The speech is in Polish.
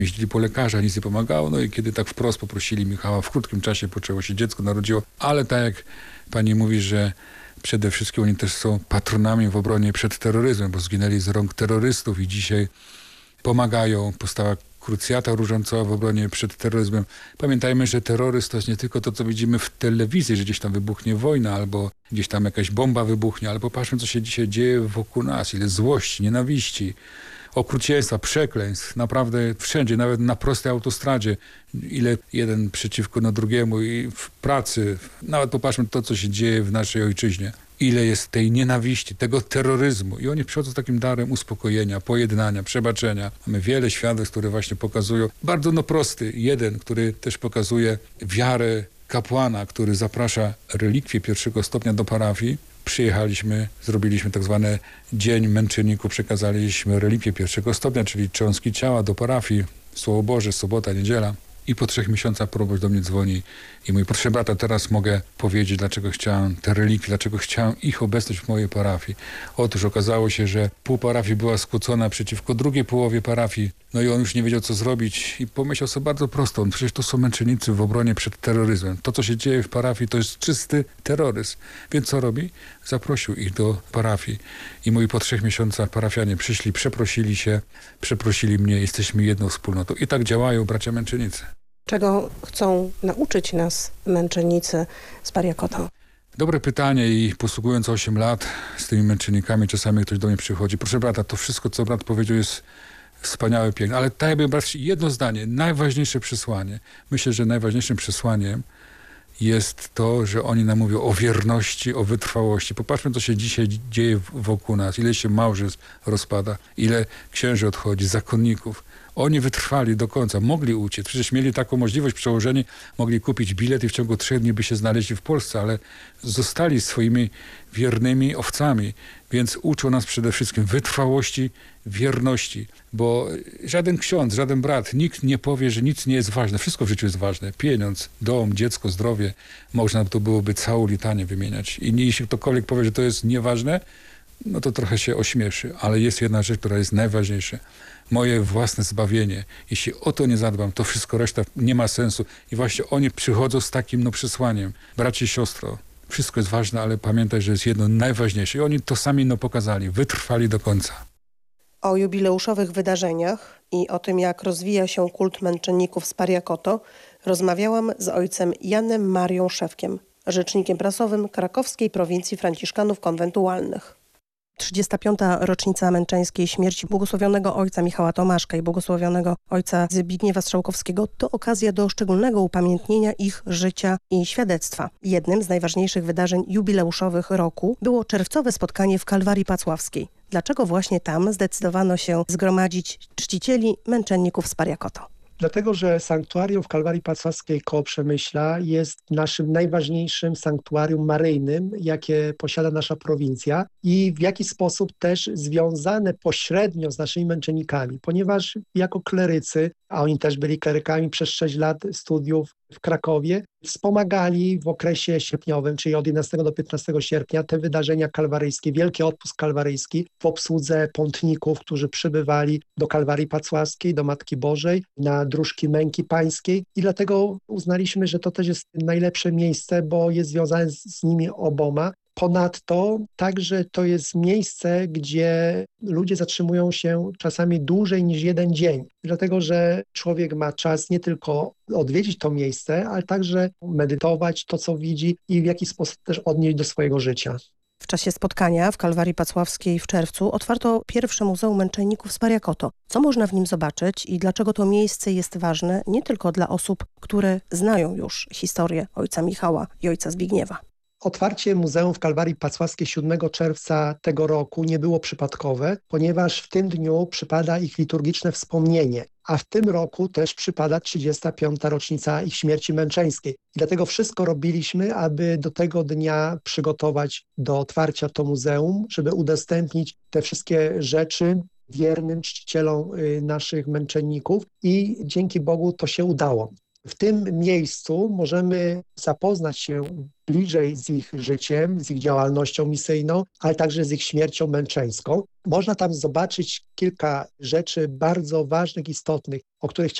Jeździli po lekarza, nic nie pomagało. No i kiedy tak wprost poprosili Michała, w krótkim czasie poczęło się, dziecko narodziło. Ale tak jak pani mówi, że przede wszystkim oni też są patronami w obronie przed terroryzmem, bo zginęli z rąk terrorystów i dzisiaj pomagają. Powstała krucjata różańcowa w obronie przed terroryzmem. Pamiętajmy, że terroryzm to jest nie tylko to, co widzimy w telewizji, że gdzieś tam wybuchnie wojna albo gdzieś tam jakaś bomba wybuchnie, ale popatrzmy, co się dzisiaj dzieje wokół nas. Ile złości, nienawiści, okrucieństwa, przekleństw. Naprawdę wszędzie, nawet na prostej autostradzie. Ile jeden przeciwko drugiemu i w pracy. Nawet popatrzmy to, co się dzieje w naszej ojczyźnie. Ile jest tej nienawiści, tego terroryzmu. I oni przychodzą z takim darem uspokojenia, pojednania, przebaczenia. Mamy wiele świadectw, które właśnie pokazują. Bardzo prosty. Jeden, który też pokazuje wiarę kapłana, który zaprasza relikwie pierwszego stopnia do parafii. Przyjechaliśmy, zrobiliśmy tak zwany Dzień Męczenników, przekazaliśmy relikwie pierwszego stopnia, czyli cząstki ciała do parafii. Słowo Boże, sobota, niedziela. I po 3 miesiącach proboszcz do mnie dzwoni i mówi: proszę brata, teraz mogę powiedzieć, dlaczego chciałem te relikwie, dlaczego chciałem ich obecność w mojej parafii. Otóż okazało się, że pół parafii była skłócona przeciwko drugiej połowie parafii. No i on już nie wiedział, co zrobić i pomyślał sobie bardzo prosto: przecież to są męczennicy w obronie przed terroryzmem. To, co się dzieje w parafii, to jest czysty terroryzm. Więc co robi? Zaprosił ich do parafii. I moi po 3 miesiącach parafianie przyszli, przeprosili się, przeprosili mnie, jesteśmy jedną wspólnotą. I tak działają bracia męczennicy. Czego chcą nauczyć nas męczennicy z Pariakoto? Dobre pytanie i posługując 8 lat z tymi męczennikami, czasami ktoś do mnie przychodzi: proszę brata, to wszystko, co brat powiedział, jest wspaniałe, piękne, ale tak jakby brać jedno zdanie, najważniejsze przesłanie. Myślę, że najważniejszym przesłaniem jest to, że oni nam mówią o wierności, o wytrwałości. Popatrzmy, co się dzisiaj dzieje wokół nas. Ile się małżeństw rozpada, ile księży odchodzi, zakonników. Oni wytrwali do końca, mogli uciec. Przecież mieli taką możliwość, przełożeni, mogli kupić bilet i w ciągu 3 dni by się znaleźli w Polsce, ale zostali swoimi wiernymi owcami. Więc uczą nas przede wszystkim wytrwałości, wierności, bo żaden ksiądz, żaden brat, nikt nie powie, że nic nie jest ważne. Wszystko w życiu jest ważne. Pieniądz, dom, dziecko, zdrowie. Można to byłoby całą litanię wymieniać. I jeśli ktokolwiek powie, że to jest nieważne, no to trochę się ośmieszy. Ale jest jedna rzecz, która jest najważniejsza. Moje własne zbawienie. Jeśli o to nie zadbam, to wszystko reszta nie ma sensu. I właśnie oni przychodzą z takim przesłaniem. Bracie i siostro, wszystko jest ważne, ale pamiętaj, że jest jedno najważniejsze. I oni to sami pokazali. Wytrwali do końca. O jubileuszowych wydarzeniach i o tym, jak rozwija się kult męczenników z Pariakoto, rozmawiałam z ojcem Janem Marią Szewkiem, rzecznikiem prasowym krakowskiej prowincji franciszkanów konwentualnych. 35. rocznica męczeńskiej śmierci błogosławionego ojca Michała Tomaszka i błogosławionego ojca Zbigniewa Strzałkowskiego to okazja do szczególnego upamiętnienia ich życia i świadectwa. Jednym z najważniejszych wydarzeń jubileuszowych roku było czerwcowe spotkanie w Kalwarii Pacławskiej. Dlaczego właśnie tam zdecydowano się zgromadzić czcicieli męczenników z Pariakoto? Dlatego, że sanktuarium w Kalwarii Pacławskiej koło Przemyśla jest naszym najważniejszym sanktuarium maryjnym, jakie posiada nasza prowincja i w jakiś sposób też związane pośrednio z naszymi męczennikami, ponieważ jako klerycy, a oni też byli klerykami przez 6 lat studiów w Krakowie, wspomagali w okresie sierpniowym, czyli od 11 do 15 sierpnia, te wydarzenia kalwaryjskie, Wielki Odpust Kalwaryjski w obsłudze pątników, którzy przybywali do Kalwarii Pacławskiej, do Matki Bożej, na dróżki Męki Pańskiej i dlatego uznaliśmy, że to też jest najlepsze miejsce, bo jest związane z nimi oboma. Ponadto także to jest miejsce, gdzie ludzie zatrzymują się czasami dłużej niż 1 dzień, dlatego że człowiek ma czas nie tylko odwiedzić to miejsce, ale także medytować to, co widzi i w jakiś sposób też odnieść do swojego życia. W czasie spotkania w Kalwarii Pacławskiej w czerwcu otwarto pierwsze Muzeum Męczenników z Pariakoto. Co można w nim zobaczyć i dlaczego to miejsce jest ważne nie tylko dla osób, które znają już historię ojca Michała i ojca Zbigniewa? Otwarcie muzeum w Kalwarii Pacławskiej 7 czerwca tego roku nie było przypadkowe, ponieważ w tym dniu przypada ich liturgiczne wspomnienie, a w tym roku też przypada 35. rocznica ich śmierci męczeńskiej. I dlatego wszystko robiliśmy, aby do tego dnia przygotować do otwarcia to muzeum, żeby udostępnić te wszystkie rzeczy wiernym czcicielom naszych męczenników i dzięki Bogu to się udało. W tym miejscu możemy zapoznać się bliżej z ich życiem, z ich działalnością misyjną, ale także z ich śmiercią męczeńską. Można tam zobaczyć kilka rzeczy bardzo ważnych, istotnych, o których